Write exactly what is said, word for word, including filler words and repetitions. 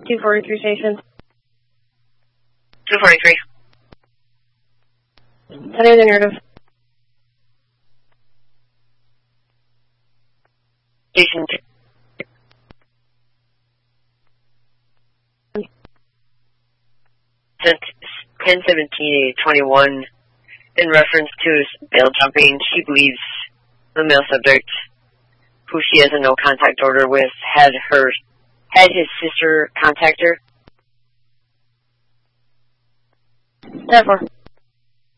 two forty-three station. two forty-three. ten in the narrative. Station two. Sent ten seventeen twenty-one in reference to bail jumping. She believes the male subject, who she has a no contact order with, had her had his sister contact her. ten four.